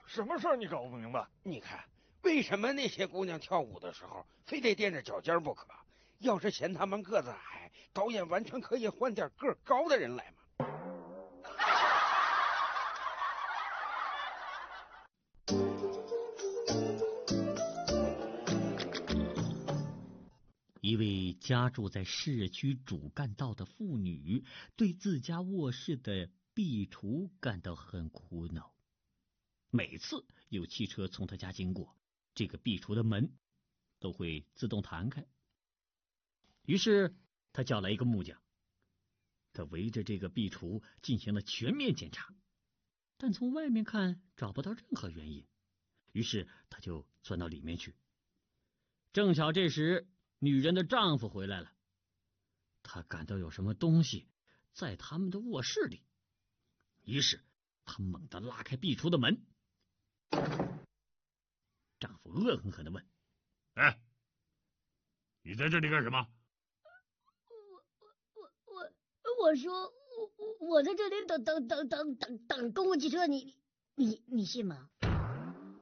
什么事儿你搞不明白？ 你看，为什么那些姑娘跳舞的时候非得踮着脚尖不可？要是嫌她们个子矮，导演完全可以换点个高的人来嘛。 一位家住在市区主干道的妇女对自家卧室的壁橱感到很苦恼。每次有汽车从她家经过，这个壁橱的门都会自动弹开。于是她叫来一个木匠，他围着这个壁橱进行了全面检查，但从外面看找不到任何原因，于是他就钻到里面去。正巧这时女人的丈夫回来了，他感到有什么东西在他们的卧室里，于是他猛地拉开壁橱的门。丈夫恶狠狠地问： 哎，你在这里干什么？ 我说我在这里等公共汽车，你信吗？